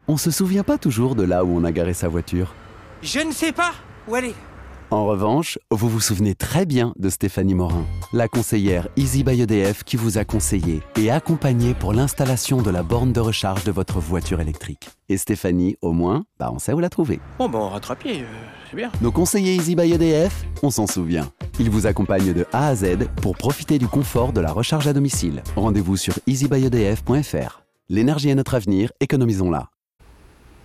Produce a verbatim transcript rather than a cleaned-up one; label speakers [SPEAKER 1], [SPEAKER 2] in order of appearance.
[SPEAKER 1] On se souvient pas toujours de là où on a garé sa voiture.
[SPEAKER 2] Je ne sais pas où aller.
[SPEAKER 1] En revanche, vous vous souvenez très bien de Stéphanie Morin, la conseillère Easy by E D F qui vous a conseillé et accompagné pour l'installation de la borne de recharge de votre voiture électrique. Et Stéphanie, au moins, bah on sait où la trouver.
[SPEAKER 2] Bon, ben, rattrapier, euh, c'est bien.
[SPEAKER 1] Nos conseillers Easy by E D F, on s'en souvient. Ils vous accompagnent de A à Z pour profiter du confort de la recharge à domicile. Rendez-vous sur easy by e d f point f r. L'énergie est notre avenir, économisons-la.